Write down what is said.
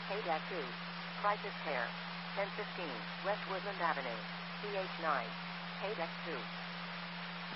KDEC 2. Crisis Care. 1015 West Woodland Avenue. CH9. KDEC 2.